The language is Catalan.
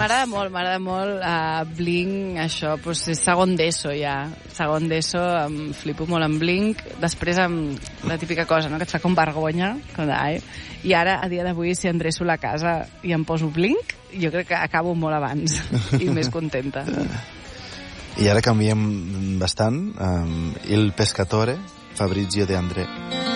M'agrada molt Blink, això, doncs és segon d'ESO ja. Segon d'ESO, em flipo molt en Blink. Després amb la típica cosa, no?, que et fa com vergonya. I ara, a dia d'avui, si endreço la casa i em poso Blink, jo crec que acabo molt abans i més contenta. I ara canviem bastant. Il Pescatore, Fabrizio De André.